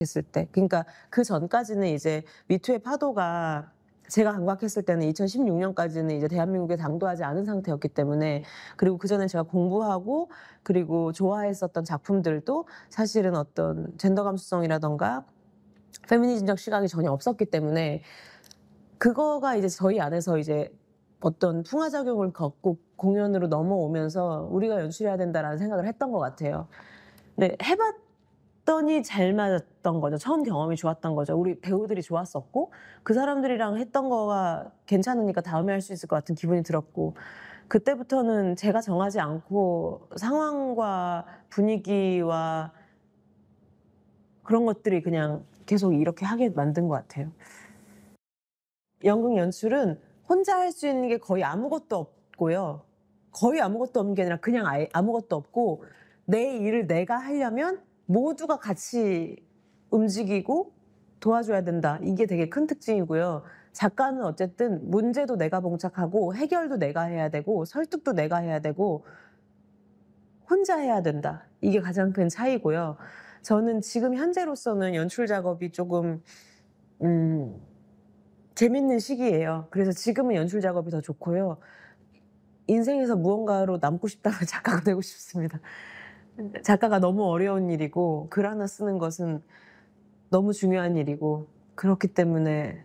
했을 때. 그러니까 그 전까지는 이제 미투의 파도가 제가 강박했을 때는 2016년까지는 이제 대한민국에 당도하지 않은 상태였기 때문에, 그리고 그전에 제가 공부하고 그리고 좋아했었던 작품들도 사실은 어떤 젠더 감수성이라든가 페미니즘적 시각이 전혀 없었기 때문에 그거가 이제 저희 안에서 이제 어떤 풍화작용을 겪고 공연으로 넘어오면서 '우리가 연출해야 된다.'라는 생각을 했던 것 같아요. 근데 해 봤더니 잘 맞았던 거죠. 처음 경험이 좋았던 거죠. 우리 배우들이 좋았었고 그 사람들이랑 했던 거가 괜찮으니까 다음에 할 수 있을 것 같은 기분이 들었고, 그때부터는 제가 정하지 않고 상황과 분위기와 그런 것들이 그냥 계속 이렇게 하게 만든 것 같아요. 연극 연출은 혼자 할 수 있는 게 거의 아무것도 없고요. 거의 아무것도 없는 게 아니라 그냥 아예 아무것도 없고, 내 일을 내가 하려면 모두가 같이 움직이고 도와줘야 된다. 이게 되게 큰 특징이고요. 작가는 어쨌든 문제도 내가 봉착하고 해결도 내가 해야 되고 설득도 내가 해야 되고 혼자 해야 된다. 이게 가장 큰 차이고요. 저는 지금 현재로서는 연출 작업이 조금 재밌는 시기예요. 그래서 지금은 연출 작업이 더 좋고요. 인생에서 무언가로 남고 싶다면 작가가 되고 싶습니다. 작가가 너무 어려운 일이고 글 하나 쓰는 것은 너무 중요한 일이고, 그렇기 때문에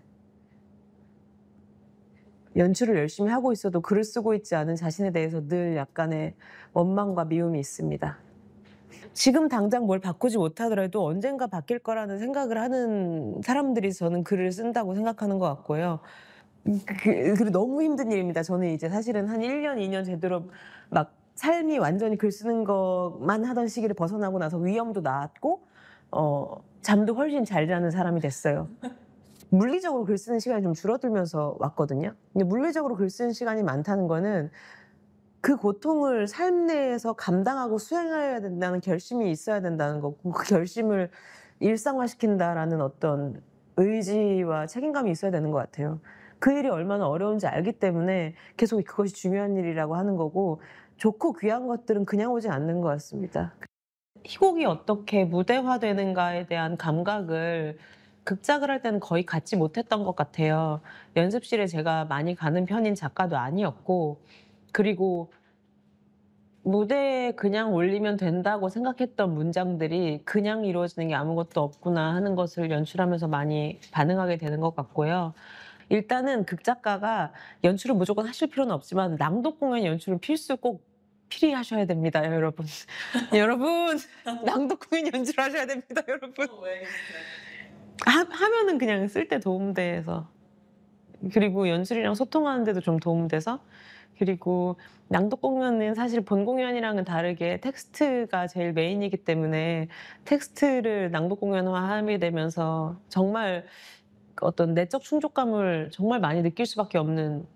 연출을 열심히 하고 있어도 글을 쓰고 있지 않은 자신에 대해서 늘 약간의 원망과 미움이 있습니다. 지금 당장 뭘 바꾸지 못하더라도 언젠가 바뀔 거라는 생각을 하는 사람들이 저는 글을 쓴다고 생각하는 것 같고요. 그리고 너무 힘든 일입니다. 저는 이제 사실은 한 1 년, 2년 제대로 막 삶이 완전히 글 쓰는 것만 하던 시기를 벗어나고 나서 위염도 나았고 잠도 훨씬 잘 자는 사람이 됐어요. 물리적으로 글 쓰는 시간이 좀 줄어들면서 왔거든요. 근데 물리적으로 글 쓰는 시간이 많다는 거는 그 고통을 삶 내에서 감당하고 수행해야 된다는 결심이 있어야 된다는 거고, 그 결심을 일상화시킨다라는 어떤 의지와 책임감이 있어야 되는 것 같아요. 그 일이 얼마나 어려운지 알기 때문에 계속 그것이 중요한 일이라고 하는 거고, 좋고 귀한 것들은 그냥 오지 않는 것 같습니다. 희곡이 어떻게 무대화되는가에 대한 감각을 극작을 할 때는 거의 갖지 못했던 것 같아요. 연습실에 제가 많이 가는 편인 작가도 아니었고, 그리고 무대에 그냥 올리면 된다고 생각했던 문장들이 그냥 이루어지는 게 아무것도 없구나 하는 것을 연출하면서 많이 반응하게 되는 것 같고요. 일단은 극작가가 연출을 무조건 하실 필요는 없지만 낭독 공연 연출은 필수 꼭 필히 하셔야 됩니다, 여러분. 여러분, 낭독 공연 연출하셔야 됩니다, 여러분. 왜 그렇게? 하면은 그냥 쓸 때 도움돼서, 그리고 연출이랑 소통하는 데도 좀 도움돼서, 그리고 낭독 공연은 사실 본 공연이랑은 다르게 텍스트가 제일 메인이기 때문에 텍스트를 낭독 공연화하게 되면서 정말 어떤 내적 충족감을 정말 많이 느낄 수밖에 없는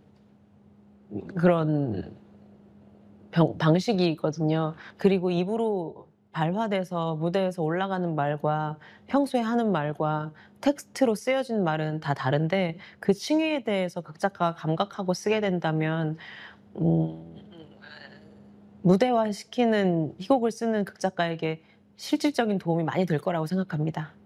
그런 방식이거든요. 그리고 입으로 발화돼서 무대에서 올라가는 말과 평소에 하는 말과 텍스트로 쓰여진 말은 다 다른데, 그 층위에 대해서 극 작가가 감각하고 쓰게 된다면 음 무대화시키는 희곡을 쓰는 극 작가에게 실질적인 도움이 많이 될 거라고 생각합니다.